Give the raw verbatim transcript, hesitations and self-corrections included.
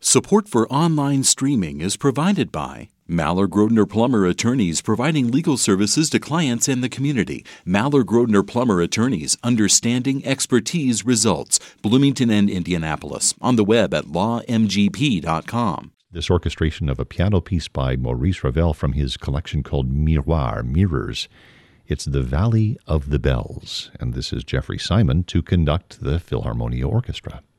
Support for online streaming is provided by Maller Grodner Plummer Attorneys, providing legal services to clients and the community. Maller Grodner Plummer Attorneys, understanding expertise results. Bloomington and Indianapolis. On the web at law m g p dot com. This orchestration of a piano piece by Maurice Ravel from his collection called Miroir, Mirrors. It's The Valley of the Bells, and this is Jeffrey Simon to conduct the Philharmonia Orchestra.